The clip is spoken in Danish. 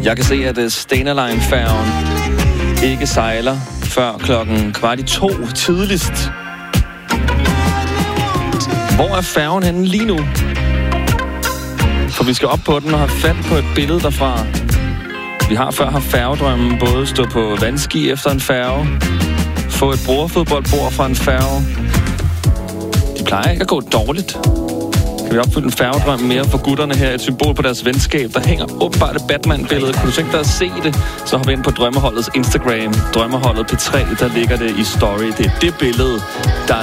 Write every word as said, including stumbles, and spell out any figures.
Jeg kan se, at Stena Line-færgen ikke sejler før klokken kvart i to tidligst. Hvor er færgen henne lige nu? For vi skal op på den og have fat på et billede derfra. Vi har før haft færgedrømmen både stå på vandski efter en færge, få et bordfodboldbord fra en færge. De plejer ikke at gå dårligt. Kan vi opfylde en færgedrøm mere for gutterne her? Et symbol på deres venskab, der hænger åbenbart et Batman-billede. Kunne du tænke dig at se det? Så hop ind på Drømmeholdets Instagram. Drømmeholdet P tre, der ligger det i story. Det er det billede, der